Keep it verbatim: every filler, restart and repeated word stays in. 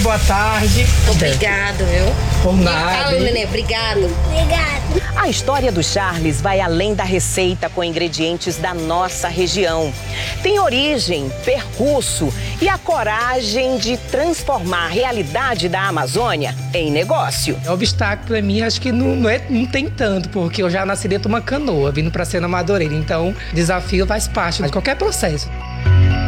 boa tarde. Obrigado, viu? Por nada. Fala, neném, obrigado. Obrigado. A história do Charles vai além da receita com ingredientes da nossa região. Tem origem, percurso e a coragem de transformar a realidade da Amazônia em negócio. O obstáculo pra mim, acho que não, não, é, não tem tanto, porque eu já nasci dentro de uma canoa, vindo pra Sena Madureira. Então, desafio faz parte de qualquer processo.